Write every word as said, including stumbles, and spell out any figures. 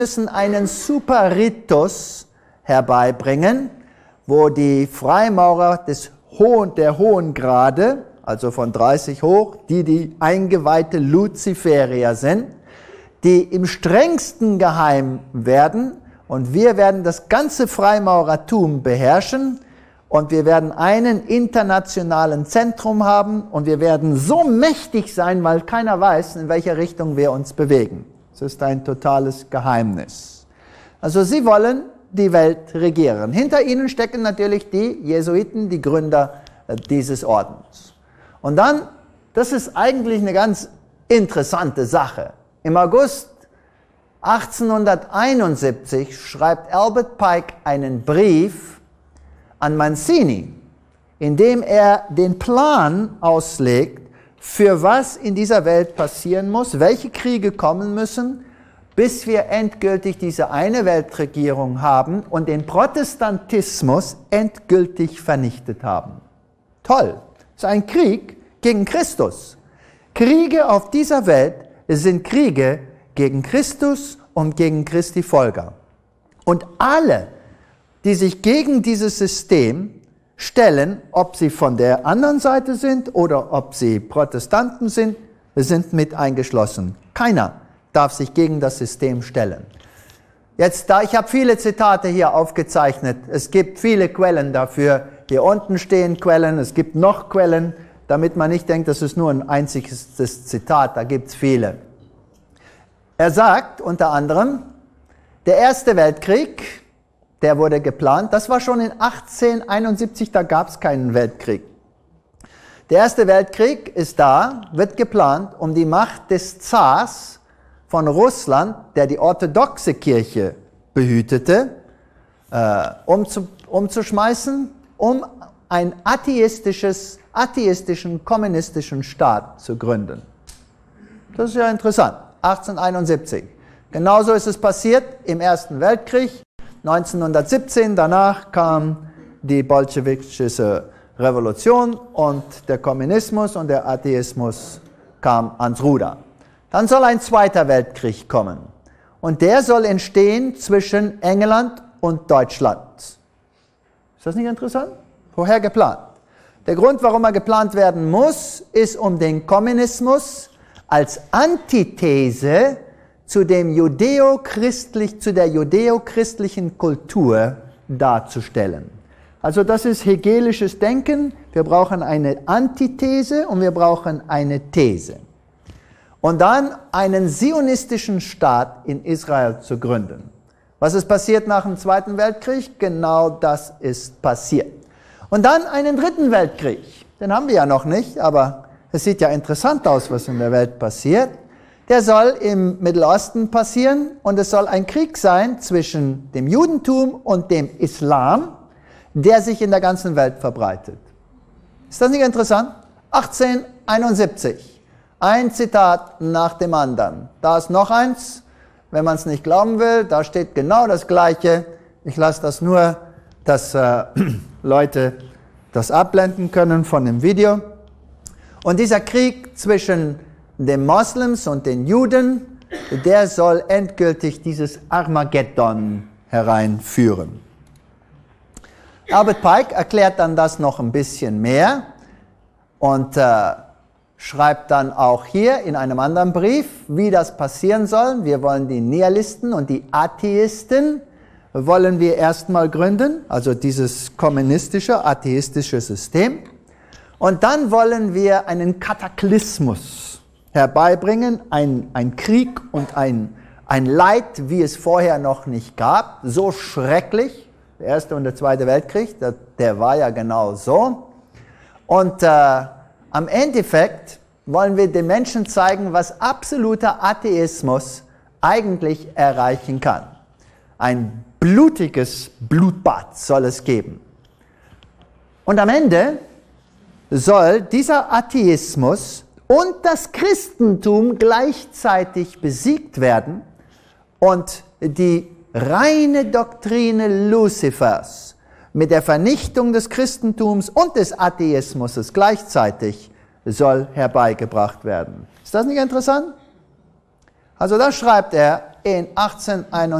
müssen einen Super-Ritus herbeibringen, wo die Freimaurer des Hohen, der hohen Grade, also von dreißig hoch, die die eingeweihte Luziferier sind, die im strengsten geheim werden, und wir werden das ganze Freimaurertum beherrschen und wir werden einen internationalen Zentrum haben und wir werden so mächtig sein, weil keiner weiß, in welcher Richtung wir uns bewegen. Das ist ein totales Geheimnis. Also sie wollen die Welt regieren. Hinter ihnen stecken natürlich die Jesuiten, die Gründer dieses Ordens. Und dann, das ist eigentlich eine ganz interessante Sache. Im August achtzehnhunderteinundsiebzig schreibt Albert Pike einen Brief an Mazzini, in dem er den Plan auslegt, für was in dieser Welt passieren muss, welche Kriege kommen müssen, bis wir endgültig diese eine Weltregierung haben und den Protestantismus endgültig vernichtet haben. Toll! Das ist ein Krieg gegen Christus. Kriege auf dieser Welt sind Kriege gegen Christus und gegen Christi Folger. Und alle, die sich gegen dieses System stellen, ob sie von der anderen Seite sind oder ob sie Protestanten sind, sind mit eingeschlossen. Keiner darf sich gegen das System stellen. Jetzt, da ich habe viele Zitate hier aufgezeichnet. Es gibt viele Quellen dafür. Hier unten stehen Quellen, es gibt noch Quellen, damit man nicht denkt, das ist nur ein einziges Zitat, da gibt es viele. Er sagt unter anderem, der Erste Weltkrieg, der wurde geplant, das war schon in achtzehnhunderteinundsiebzig, da gab es keinen Weltkrieg. Der Erste Weltkrieg ist da, wird geplant, um die Macht des Zars von Russland, der die orthodoxe Kirche behütete, äh, umzu, umzuschmeißen, um einen atheistisches, atheistischen, kommunistischen Staat zu gründen. Das ist ja interessant. achtzehnhunderteinundsiebzig. Genauso ist es passiert im Ersten Weltkrieg. neunzehnhundertsiebzehn, danach kam die bolschewistische Revolution und der Kommunismus und der Atheismus kam ans Ruder. Dann soll ein Zweiter Weltkrieg kommen. Und der soll entstehen zwischen England und Deutschland. Ist das nicht interessant? Vorher geplant. Der Grund, warum er geplant werden muss, ist, um den Kommunismus als Antithese zu dem judäo-christlich, zu der judäo-christlichen Kultur darzustellen. Also das ist hegelisches Denken. Wir brauchen eine Antithese und wir brauchen eine These. Und dann einen zionistischen Staat in Israel zu gründen. Was ist passiert nach dem Zweiten Weltkrieg? Genau das ist passiert. Und dann einen Dritten Weltkrieg. Den haben wir ja noch nicht, aber es sieht ja interessant aus, was in der Welt passiert. Der soll im Mittelosten passieren und es soll ein Krieg sein zwischen dem Judentum und dem Islam, der sich in der ganzen Welt verbreitet. Ist das nicht interessant? achtzehnhunderteinundsiebzig. Ein Zitat nach dem anderen. Da ist noch eins, wenn man es nicht glauben will, da steht genau das Gleiche. Ich lasse das nur, dass äh, Leute das abblenden können von dem Video. Und dieser Krieg zwischen den Moslems und den Juden, der soll endgültig dieses Armageddon hereinführen. Albert Pike erklärt dann das noch ein bisschen mehr und äh, schreibt dann auch hier in einem anderen Brief, wie das passieren soll. Wir wollen die Nihilisten und die Atheisten wollen wir erstmal gründen, also dieses kommunistische, atheistische System. Und dann wollen wir einen Kataklysmus herbeibringen, ein, ein Krieg und ein, ein Leid, wie es vorher noch nicht gab, so schrecklich. Der Erste und der Zweite Weltkrieg, der, der war ja genau so. Und äh, am Endeffekt wollen wir den Menschen zeigen, was absoluter Atheismus eigentlich erreichen kann. Ein blutiges Blutbad soll es geben. Und am Ende soll dieser Atheismus und das Christentum gleichzeitig besiegt werden und die reine Doktrine Luzifers mit der Vernichtung des Christentums und des Atheismus gleichzeitig soll herbeigebracht werden. Ist das nicht interessant? Also da schreibt er, in achtzehnhunderteinundsiebzig